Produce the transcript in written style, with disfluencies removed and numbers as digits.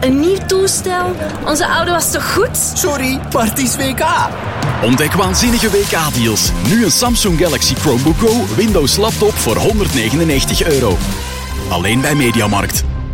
Een nieuw toestel? Onze oude was toch goed? Sorry, maar het is WK. Ontdek waanzinnige WK-deals. Nu een Samsung Galaxy Chromebook Go Windows laptop voor €199. Alleen bij Mediamarkt.